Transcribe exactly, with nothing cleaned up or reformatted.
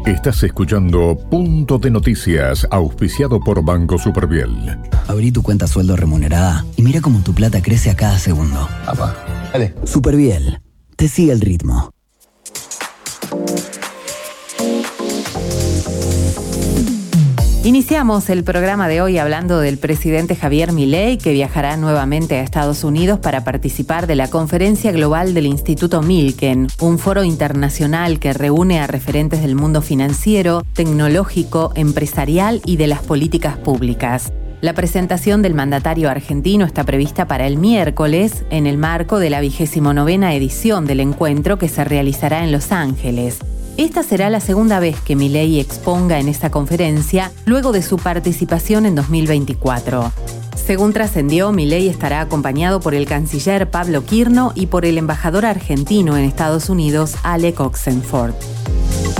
Estás escuchando Punto de Noticias, auspiciado por Banco Superviel. Abrí tu cuenta sueldo remunerada y mira cómo tu plata crece a cada segundo. Apa, dale. Superviel, te sigue el ritmo. Iniciamos el programa de hoy hablando del presidente Javier Milei, que viajará nuevamente a Estados Unidos para participar de la Conferencia Global del Instituto Milken, un foro internacional que reúne a referentes del mundo financiero, tecnológico, empresarial y de las políticas públicas. La presentación del mandatario argentino está prevista para el miércoles, en el marco de la vigésimo novena edición del encuentro que se realizará en Los Ángeles. Esta será la segunda vez que Milei exponga en esta conferencia, luego de su participación en dos mil veinticuatro. Según trascendió, Milei estará acompañado por el canciller Pablo Quirno y por el embajador argentino en Estados Unidos, Alec Oxenford.